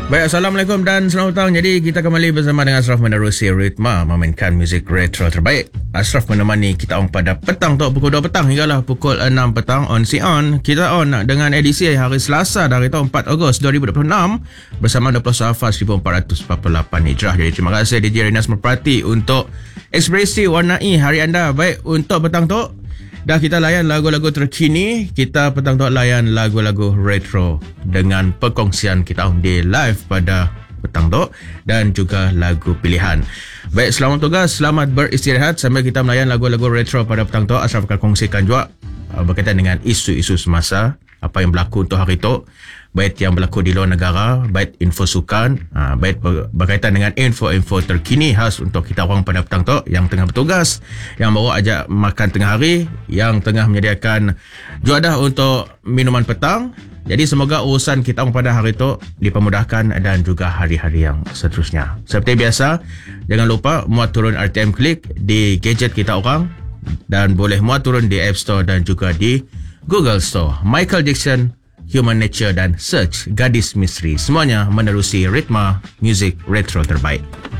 Baik, Assalamualaikum dan selamat petang. Jadi kita kembali bersama dengan Ashraf menerusi ritma memainkan muzik retro terbaik. Ashraf menemani kita on pada petang tu pukul 2 petang hinggalah pukul 6 petang on si on. Kita on dengan edisi hari Selasa dari tahun 4 Ogos 2026 bersama 20 Safar 1448 Hijrah. Jadi terima kasih DJ Rinas Merpati untuk ekspresi warnai hari anda. Baik, untuk petang tu dah kita layan lagu-lagu terkini. Kita petang tu layan lagu-lagu retro dengan perkongsian kita di live pada petang tu dan juga lagu pilihan. Baik, selamat tugas, selamat beristirahat sambil kita melayan lagu-lagu retro pada petang tu. Ashraf akan kongsikan juga berkaitan dengan isu-isu semasa, apa yang berlaku untuk hari itu, baik yang berlaku di luar negara, baik info sukan, baik berkaitan dengan info-info terkini khas untuk kita orang pada petang tu yang tengah bertugas, yang baru ajak makan tengah hari, yang tengah menyediakan juadah untuk minuman petang. Jadi semoga urusan kita orang pada hari itu dipermudahkan dan juga hari-hari yang seterusnya. Seperti biasa, jangan lupa muat turun RTM Klik di gadget kita orang dan boleh muat turun di App Store dan juga di Google Store. Michael Jackson, Human Nature dan Search Gadis Misteri, semuanya menerusi ritma muzik retro terbaik.